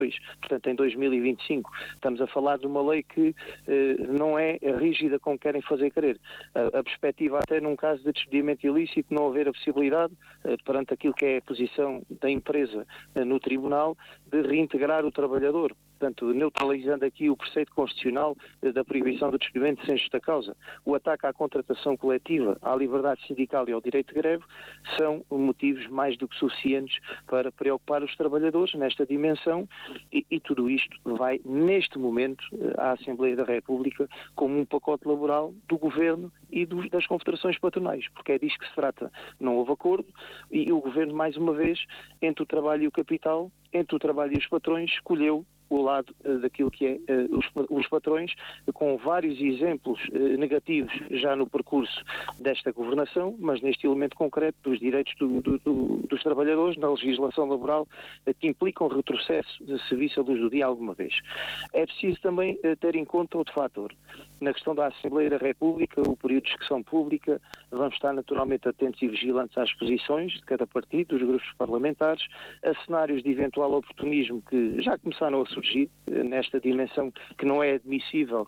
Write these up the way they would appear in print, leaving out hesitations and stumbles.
portanto em 2025. Estamos a falar de uma lei que não é rígida como querem fazer crer. A perspectiva até num caso de despedimento ilícito não haver a possibilidade, perante aquilo que é a posição da empresa no tribunal, de reintegrar o trabalhador. Portanto, neutralizando aqui o preceito constitucional da proibição do despedimento sem justa causa. O ataque à contratação coletiva, à liberdade sindical e ao direito de greve são motivos mais do que suficientes para preocupar os trabalhadores nesta dimensão e tudo isto vai, neste momento, à Assembleia da República como um pacote laboral do Governo e das confederações patronais, porque é disso que se trata. Não houve acordo e o Governo, mais uma vez, entre o trabalho e o capital, entre o trabalho e os patrões, escolheu o lado daquilo que é os patrões, com vários exemplos negativos já no percurso desta governação, mas neste elemento concreto dos direitos dos trabalhadores na legislação laboral que implicam retrocesso de serviço à luz do dia alguma vez. É preciso também ter em conta outro fator. Na questão da Assembleia da República, o período de discussão pública, vamos estar naturalmente atentos e vigilantes às posições de cada partido, dos grupos parlamentares, a cenários de eventual oportunismo que já começaram a surgir nesta dimensão que não é admissível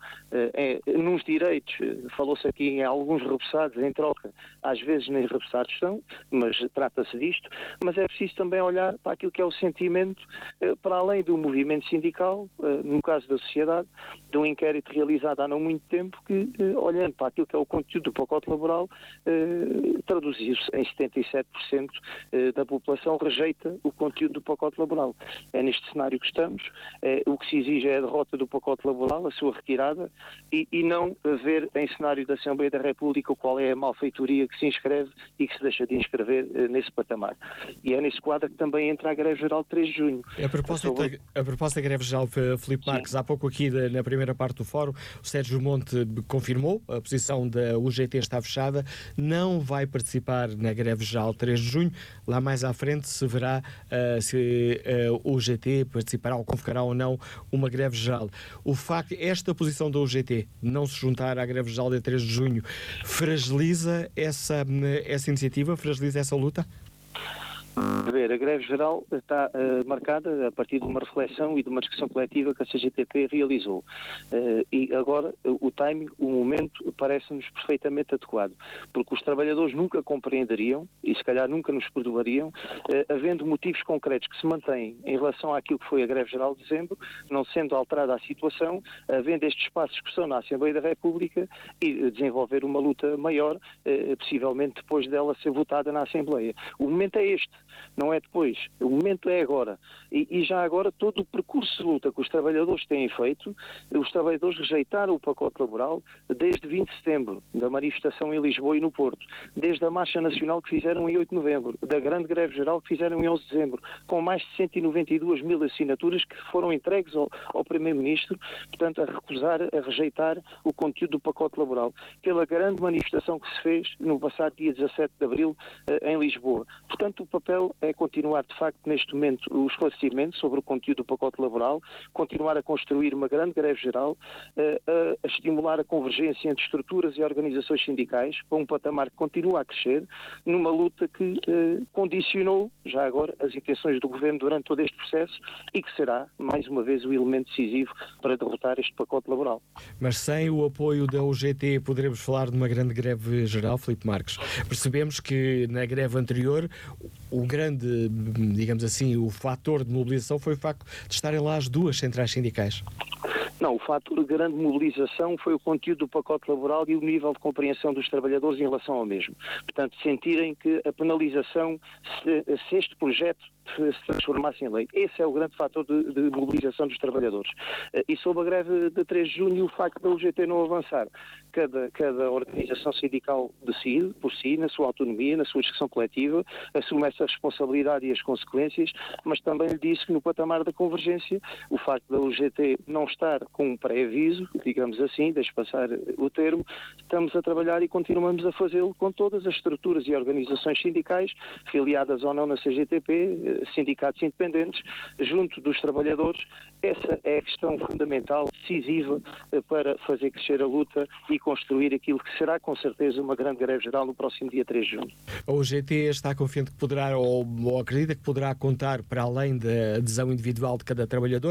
nos direitos. Falou-se aqui em alguns repassados em troca, às vezes nem repassados são, mas trata-se disto, mas é preciso também olhar para aquilo que é o sentimento para além do movimento sindical, no caso da sociedade, de um inquérito realizado há não muito tempo que, olhando para aquilo que é o conteúdo do pacote laboral, traduziu-se em 77% da população rejeita o conteúdo do pacote laboral. É neste cenário que estamos. O que se exige é a derrota do pacote laboral, a sua retirada, e não ver em cenário da Assembleia da República qual é a malfeitoria que se inscreve e que se deixa de inscrever nesse patamar. E é nesse quadro que também entra a greve geral de 3 de junho. A proposta da greve geral, Filipe Marques, há pouco aqui na primeira parte do fórum, o Sérgio Monte confirmou, a posição da UGT está fechada, não vai participar na greve geral de 3 de junho, lá mais à frente se verá se a UGT participará ou convocará ou não uma greve geral. O facto, esta posição da UGT não se juntar à greve geral de 3 de junho, fragiliza essa iniciativa, fragiliza essa luta? A greve geral está marcada a partir de uma reflexão e de uma discussão coletiva que a CGTP realizou. E agora o timing, o momento, parece-nos perfeitamente adequado, porque os trabalhadores nunca compreenderiam e se calhar nunca nos perdoariam, havendo motivos concretos que se mantêm em relação àquilo que foi a greve geral de dezembro, não sendo alterada a situação, havendo este espaço de discussão na Assembleia da República e desenvolver uma luta maior, possivelmente depois dela ser votada na Assembleia. O momento é este. Não é depois, o momento é agora. E já agora todo o percurso de luta que os trabalhadores têm feito, os trabalhadores rejeitaram o pacote laboral desde 20 de setembro, da manifestação em Lisboa e no Porto, desde a marcha nacional que fizeram em 8 de novembro, da grande greve geral que fizeram em 11 de dezembro, com mais de 192 mil assinaturas que foram entregues ao Primeiro-Ministro, portanto a recusar, a rejeitar o conteúdo do pacote laboral, pela grande manifestação que se fez no passado dia 17 de abril em Lisboa. Portanto, o papel é continuar, de facto, neste momento, o esclarecimento sobre o conteúdo do pacote laboral, continuar a construir uma grande greve geral, a estimular a convergência entre estruturas e organizações sindicais para um patamar que continua a crescer, numa luta que condicionou, já agora, as intenções do Governo durante todo este processo e que será, mais uma vez, o elemento decisivo para derrotar este pacote laboral. Mas sem o apoio da UGT poderemos falar de uma grande greve geral, Filipe Marques? Percebemos que na greve anterior o grande, digamos assim, o fator de mobilização foi o facto de estarem lá as duas centrais sindicais. Não, o fator de grande mobilização foi o conteúdo do pacote laboral e o nível de compreensão dos trabalhadores em relação ao mesmo. Portanto, sentirem que a penalização, se este projeto se transformasse em lei. Esse é o grande fator de mobilização dos trabalhadores. E sobre a greve de 3 de junho, o facto da UGT não avançar. Cada organização sindical decide, por si, na sua autonomia, na sua discussão coletiva, assume essa responsabilidade e as consequências, mas também lhe disse que no patamar da convergência, o facto da UGT não estar com um pré-aviso, digamos assim, deixe passar o termo, estamos a trabalhar e continuamos a fazê-lo com todas as estruturas e organizações sindicais, filiadas ou não na CGTP, sindicatos independentes, junto dos trabalhadores. Essa é a questão fundamental, decisiva, para fazer crescer a luta e construir aquilo que será, com certeza, uma grande greve geral no próximo dia 3 de junho. A UGT está confiante que poderá, ou acredita que poderá contar, para além da adesão individual de cada trabalhador,